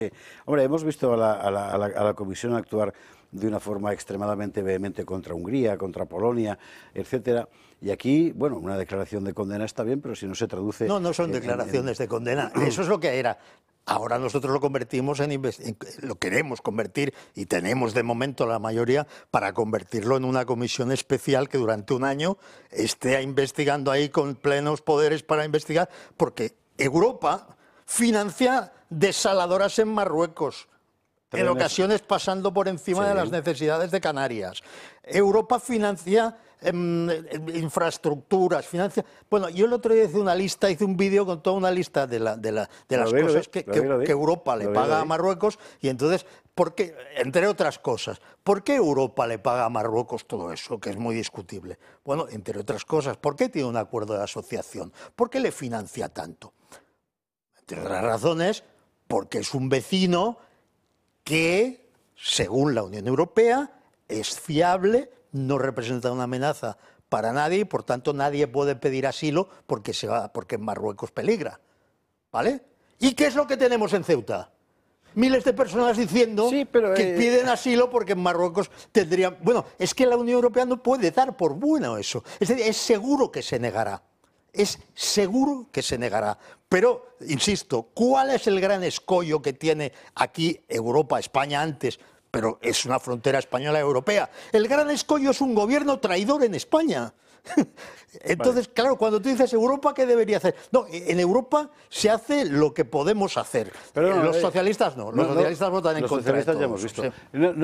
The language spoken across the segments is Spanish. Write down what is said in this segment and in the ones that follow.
Hombre, hemos visto a la Comisión actuar de una forma extremadamente vehemente contra Hungría, contra Polonia, etcétera. Y aquí, bueno, una declaración de condena está bien, pero si no se traduce... No, no son declaraciones de condena. Eso es lo que era. Ahora nosotros lo convertimos lo queremos convertir, y tenemos de momento la mayoría para convertirlo en una comisión especial que durante un año esté investigando ahí con plenos poderes para investigar, porque Europa financia desaladoras en Marruecos, en ocasiones pasando por encima de las necesidades de Canarias. Europa financia infraestructuras, financia... Bueno, yo el otro día hice un vídeo con toda una lista de las cosas que Europa le paga a Marruecos, y entonces, ¿por qué? Entre otras cosas, ¿por qué Europa le paga a Marruecos todo eso, que es muy discutible? Bueno, entre otras cosas, ¿por qué tiene un acuerdo de asociación? ¿Por qué le financia tanto? Entre otras razones, porque es un vecino que, según la Unión Europea, es fiable, no representa una amenaza para nadie y, por tanto, nadie puede pedir asilo porque Marruecos peligra. ¿Vale? ¿Y qué es lo que tenemos en Ceuta? Miles de personas diciendo que piden asilo porque en Marruecos tendrían... Bueno, es que la Unión Europea no puede dar por bueno eso. Es decir, es seguro que se negará. Es seguro que se negará. Pero, insisto, ¿cuál es el gran escollo que tiene aquí Europa, España antes? Pero es una frontera española europea. El gran escollo es un gobierno traidor en España. Entonces, claro, cuando tú dices Europa, ¿qué debería hacer? No, en Europa se hace lo que podemos hacer. Pero los socialistas no. Los socialistas votan en contra de todo. Ya hemos visto. Sí.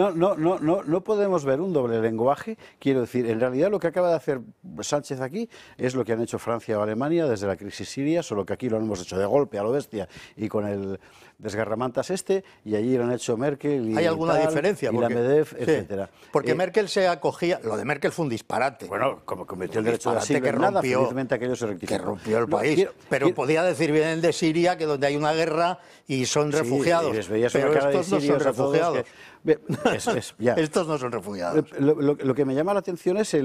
No podemos ver un doble lenguaje. Quiero decir, en realidad lo que acaba de hacer Sánchez aquí es lo que han hecho Francia o Alemania desde la crisis siria, solo que aquí lo hemos hecho de golpe a lo bestia y con el desgarramantas y allí lo han hecho Merkel y hay alguna diferencia, y la Medef, etcétera. Porque Merkel se acogía... Lo de Merkel fue un disparate. Bueno, como cometió el derecho de asilo, felizmente aquello se rectificó. Que rompió el país. Pero podía decir, vienen de Siria, que donde hay una guerra y son refugiados. Pero estos no son refugiados. Estos no son refugiados. Lo que me llama la atención es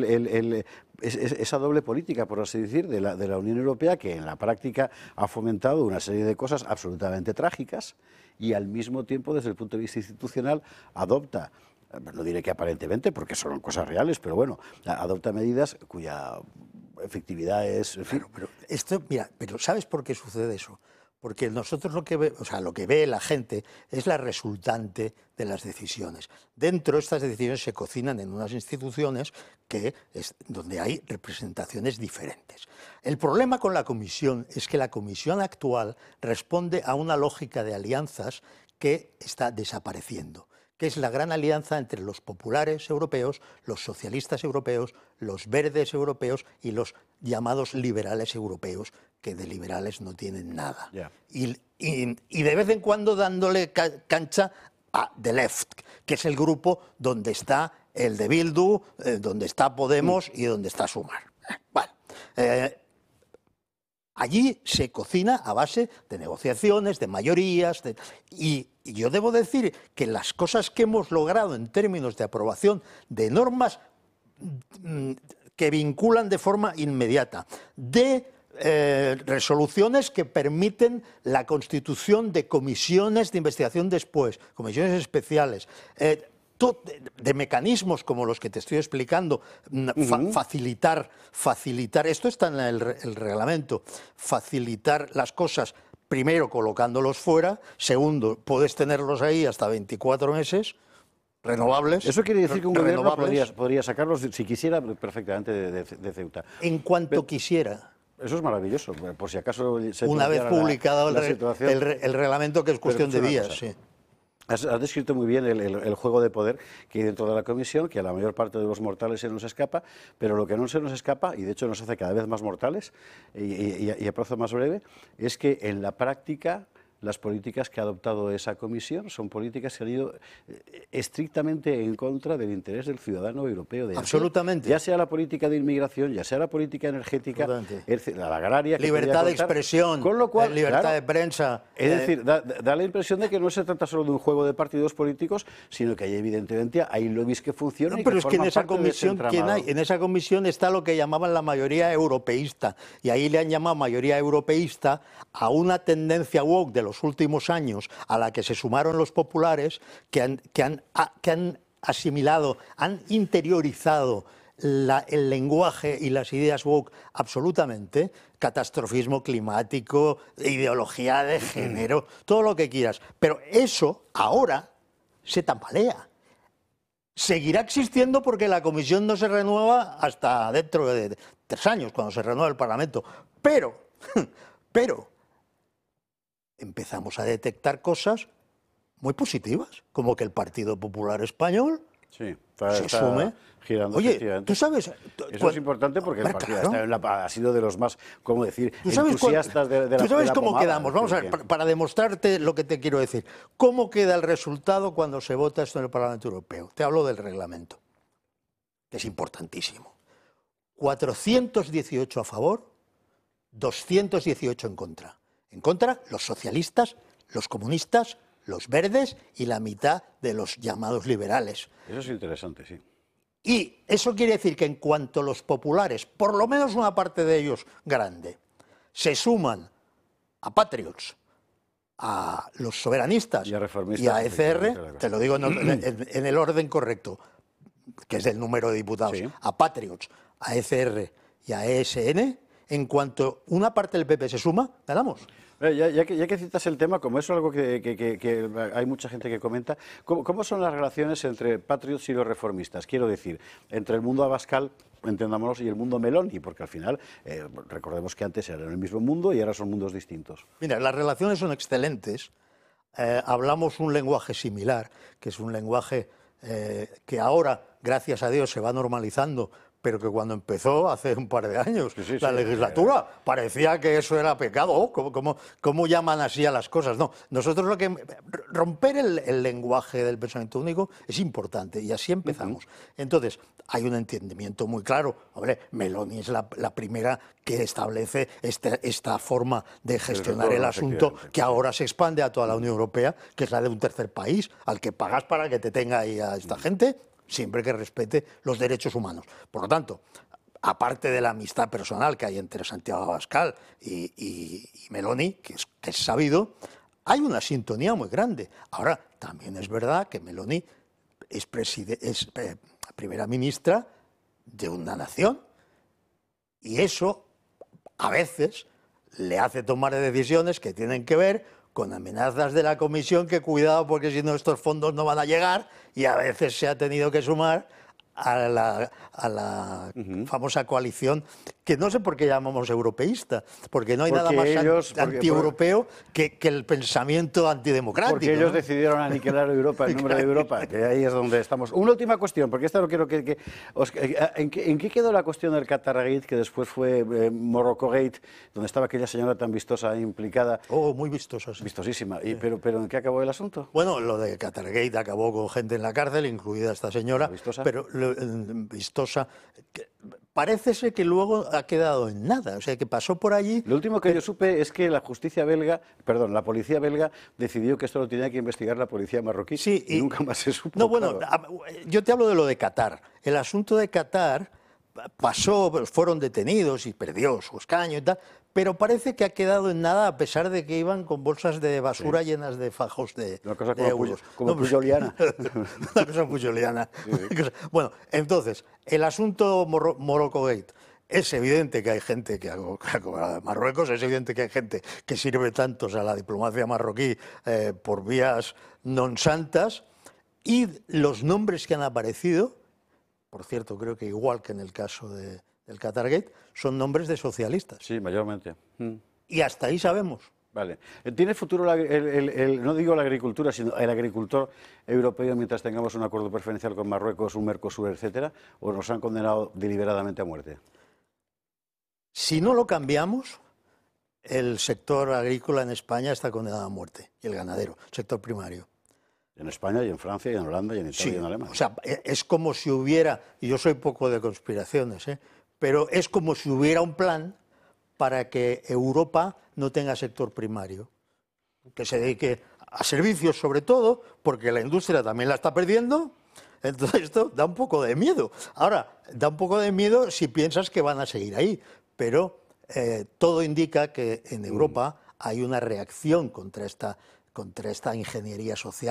esa doble política, por así decir, de la Unión Europea, que en la práctica ha fomentado una serie de cosas absolutamente trágicas y al mismo tiempo, desde el punto de vista institucional, adopta, no diré que aparentemente, porque son cosas reales, pero bueno, adopta medidas cuya efectividad es... En fin. Pero ¿sabes por qué sucede eso? Porque nosotros lo que ve la gente es la resultante de las decisiones. Dentro estas decisiones se cocinan en unas instituciones donde hay representaciones diferentes. El problema con la Comisión es que la Comisión actual responde a una lógica de alianzas que está desapareciendo, que es la gran alianza entre los populares europeos, los socialistas europeos, los verdes europeos y los llamados liberales europeos, que de liberales no tienen nada. Y de vez en cuando dándole cancha a The Left, que es el grupo donde está el de Bildu, donde está Podemos y donde está Sumar. Allí se cocina a base de negociaciones, de mayorías, y yo debo decir que las cosas que hemos logrado en términos de aprobación de normas que vinculan de forma inmediata, de resoluciones que permiten la constitución de comisiones de investigación después, comisiones especiales, de mecanismos como los que te estoy explicando, facilitar, esto está en el reglamento, facilitar las cosas, primero colocándolos fuera, segundo, puedes tenerlos ahí hasta 24 meses, renovables. Eso quiere decir que un gobierno podría sacarlos, si quisiera, perfectamente de Ceuta. En cuanto quisiera. Eso es maravilloso, por si acaso... Una vez publicado el reglamento, que es cuestión de días, sí. Has descrito muy bien el juego de poder que hay dentro de la Comisión, que a la mayor parte de los mortales se nos escapa, pero lo que no se nos escapa, y de hecho nos hace cada vez más mortales y a plazo más breve, es que en la práctica las políticas que ha adoptado esa comisión son políticas que han ido estrictamente en contra del interés del ciudadano europeo. Absolutamente. Ya sea la política de inmigración, ya sea la política energética, la agraria... Libertad de expresión, con lo cual, libertad de prensa... Es decir, da la impresión de que no se trata solo de un juego de partidos políticos, sino que hay evidentemente hay lobbies que funcionan y que pero es que en esa comisión, en esa comisión está lo que llamaban la mayoría europeísta, y ahí le han llamado mayoría europeísta a una tendencia woke de los los últimos años, a la que se sumaron los populares, que han asimilado, han interiorizado el lenguaje y las ideas woke absolutamente, catastrofismo climático, ideología de género, todo lo que quieras. Pero eso ahora se tambalea. Seguirá existiendo porque la comisión no se renueva hasta dentro de 3 años, cuando se renueva el Parlamento. Pero empezamos a detectar cosas muy positivas, como que el Partido Popular Español se sume. Girando. Oye, tú sabes... Eso es importante porque el partido ha sido de los más, ¿cómo decir?, entusiastas de la... ¿Tú sabes cómo quedamos? Vamos a ver, para demostrarte lo que te quiero decir. ¿Cómo queda el resultado cuando se vota esto en el Parlamento Europeo? Te hablo del reglamento, que es importantísimo. 418 a favor, 218 en contra. En contra, los socialistas, los comunistas, los verdes y la mitad de los llamados liberales. Eso es interesante, sí. Y eso quiere decir que en cuanto los populares, por lo menos una parte de ellos grande, se suman a Patriots, a los soberanistas y a ECR, te lo digo en el orden correcto, que es el número de diputados, a Patriots, a ECR y a ESN, en cuanto una parte del PP se suma, ganamos. Ya que citas el tema, como eso es algo que hay mucha gente que comenta, ¿cómo son las relaciones entre Patriots y los reformistas? Quiero decir, entre el mundo Abascal, entendámonos, y el mundo Meloni, porque al final, recordemos que antes eran el mismo mundo y ahora son mundos distintos. Mira, las relaciones son excelentes, hablamos un lenguaje similar, que es un lenguaje que ahora, gracias a Dios, se va normalizando, pero que cuando empezó, hace un par de años, la legislatura, parecía que eso era pecado. ¿Cómo llaman así a las cosas? No, nosotros romper el lenguaje del pensamiento único es importante, y así empezamos. Entonces, hay un entendimiento muy claro. Hombre, Meloni es la primera que establece esta forma de gestionar el asunto, que ahora se expande a toda la Unión Europea, que es la de un tercer país, al que pagas para que te tenga ahí a esta gente, siempre que respete los derechos humanos. Por lo tanto, aparte de la amistad personal que hay entre Santiago Abascal y Meloni, que es sabido, hay una sintonía muy grande. Ahora, también es verdad que Meloni es primera ministra de una nación, y eso a veces le hace tomar decisiones que tienen que ver con amenazas de la Comisión, que cuidado porque si no estos fondos no van a llegar, y a veces se ha tenido que sumar a la famosa coalición, que no sé por qué llamamos europeísta, porque no hay nada más antieuropeo que el pensamiento antidemocrático. Porque ellos decidieron aniquilar Europa en nombre de Europa, que ahí es donde estamos. Una última cuestión, porque esta no quiero ¿En qué quedó la cuestión del Qatargate, que después fue Morroccogate, donde estaba aquella señora tan vistosa implicada? Oh, muy vistosa. Sí. Vistosísima. Pero ¿en qué acabó el asunto? Bueno, lo de Qatargate acabó con gente en la cárcel, incluida esta señora. ¿Vistosa? Pero vistosa. Parece ser que luego ha quedado en nada, o sea, que pasó por allí. Lo último que yo supe es que la policía belga decidió que esto lo tenía que investigar la policía marroquí, sí, y nunca más se supo. No, bueno, yo te hablo de lo de Qatar. El asunto de Qatar pasó, fueron detenidos y perdió su escaño y tal, pero parece que ha quedado en nada, a pesar de que iban con bolsas de basura llenas de fajos de euros. Como Pujoliana. Una cosa pujoliana. Sí. Bueno, entonces, el asunto Morroccogate. Es evidente que hay gente que Marruecos, es evidente que hay gente que sirve tantos a la diplomacia marroquí por vías non santas, y los nombres que han aparecido, por cierto, creo que igual que en el caso del Qatargate, son nombres de socialistas. Sí, mayormente. Y hasta ahí sabemos. Vale. ¿Tiene futuro, no digo la agricultura, sino el agricultor europeo mientras tengamos un acuerdo preferencial con Marruecos, un Mercosur, etcétera, o nos han condenado deliberadamente a muerte? Si no lo cambiamos, el sector agrícola en España está condenado a muerte, y el ganadero, el sector primario. En España y en Francia y en Holanda y en Italia y en Alemania. O sea, es como si hubiera, y yo soy poco de conspiraciones, pero es como si hubiera un plan para que Europa no tenga sector primario, que se dedique a servicios sobre todo, porque la industria también la está perdiendo. Entonces esto da un poco de miedo. Ahora, da un poco de miedo si piensas que van a seguir ahí, pero todo indica que en Europa hay una reacción contra esta ingeniería social.